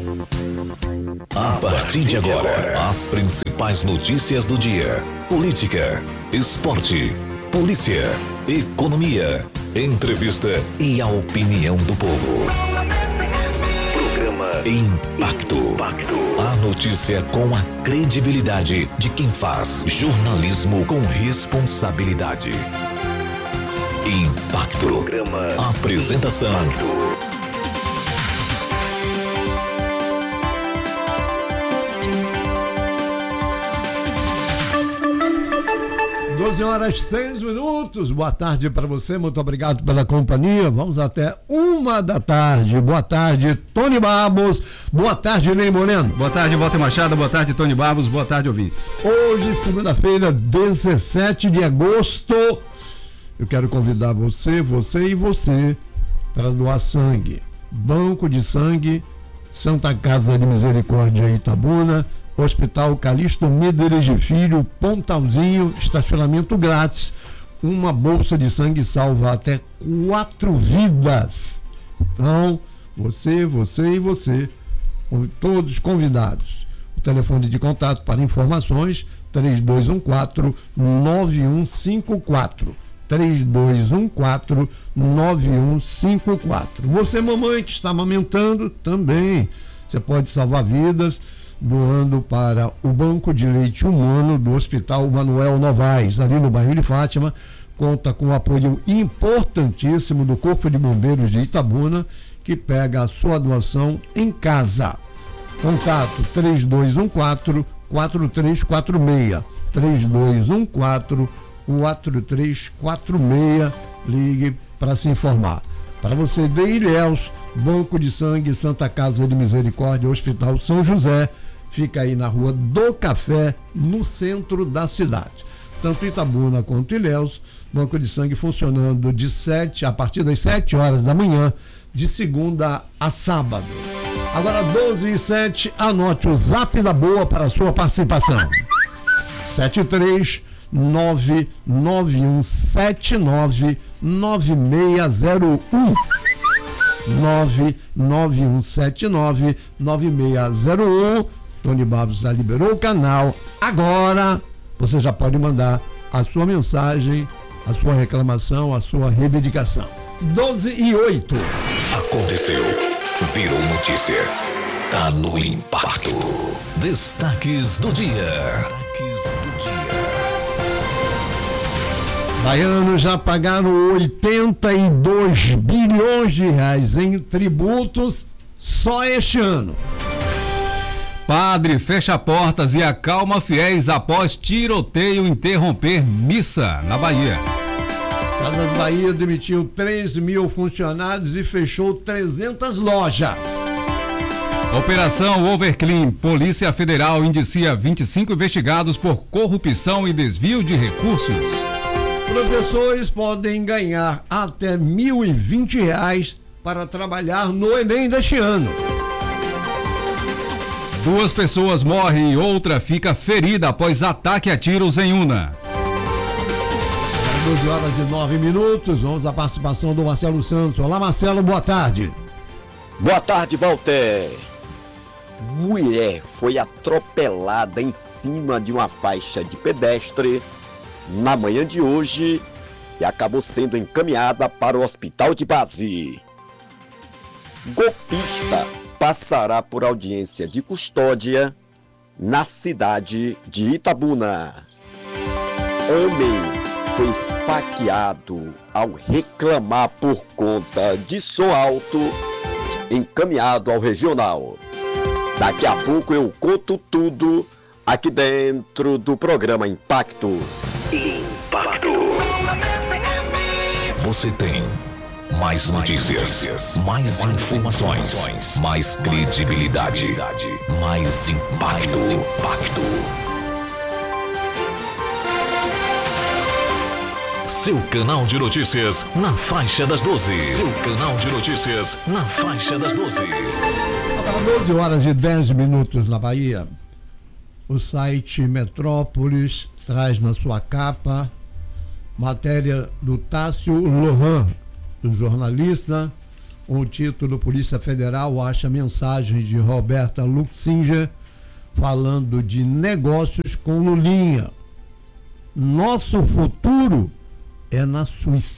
A partir de agora, as principais notícias do dia: política, esporte, polícia, economia, entrevista e a opinião do povo. Programa Impacto. A notícia com a credibilidade de quem faz jornalismo com responsabilidade. Impacto. Programa Apresentação. Impacto. 12h06. Boa tarde para você, muito obrigado pela companhia. Vamos até 1h da tarde. Boa tarde, Tony Babos. Boa tarde, Ney Moreno. Boa tarde, Walter Machado. Boa tarde, Tony Babos. Boa tarde, ouvintes. Hoje, segunda-feira, 17 de agosto, eu quero convidar você e você para doar sangue. Banco de Sangue, Santa Casa de Misericórdia, Itabuna, Hospital Calixto Míderes de Filho, Pontalzinho, estacionamento grátis. Uma bolsa de sangue salva até 4 vidas. Então, você e você, todos convidados. O telefone de contato para informações, 3214-9154. 3214-9154. Você, mamãe, que está amamentando, também. Você pode salvar vidas doando para o Banco de Leite Humano do Hospital Manuel Novaes, ali no bairro de Fátima. Conta com o apoio importantíssimo do Corpo de Bombeiros de Itabuna, que pega a sua doação em casa. Contato 3214-4346. 3214-4346. Ligue para se informar. Para você de Ilhéus, Banco de Sangue, Santa Casa de Misericórdia, Hospital São José, fica aí na Rua do Café, no centro da cidade. Tanto Itabuna quanto Ilhéus, Banco de Sangue funcionando a partir das 7 horas da manhã, de segunda a sábado. Agora 12h07, anote o Zap da Boa para a sua participação. 73991799601. 991799601. Tony Babos já liberou o canal. Agora você já pode mandar a sua mensagem, a sua reclamação, a sua reivindicação. 12h08. Aconteceu. Virou notícia. Tá no Impacto. Destaques do dia. Baianos já pagaram 82 bilhões de reais em tributos só este ano. Padre fecha portas e acalma fiéis após tiroteio interromper missa na Bahia. Casa de Bahia demitiu 3 mil funcionários e fechou 300 lojas. Operação Overclean. Polícia Federal indicia 25 investigados por corrupção e desvio de recursos. Professores podem ganhar até R$ 1.020 para trabalhar no Enem deste ano. 2 pessoas morrem e outra fica ferida após ataque a tiros em Una. 12h09. Vamos à participação do Marcelo Santos. Olá, Marcelo, boa tarde. Boa tarde, Walter. Mulher foi atropelada em cima de uma faixa de pedestre na manhã de hoje e acabou sendo encaminhada para o hospital de base. Golpista passará por audiência de custódia na cidade de Itabuna. Homem foi esfaqueado ao reclamar por conta de som alto, encaminhado ao regional. Daqui a pouco eu conto tudo aqui dentro do programa Impacto. Você tem mais notícias, mais informações, mais credibilidade, mais impacto. Seu canal de notícias na faixa das 12. Seu canal de notícias na faixa das 12. Agora 12h10 na Bahia. O site Metrópolis traz na sua capa matéria do Tássio Lohan, do jornalista, Com o título Polícia Federal acha mensagens de Roberta Luxinger falando de negócios com Lulinha. Nosso futuro é na Suíça.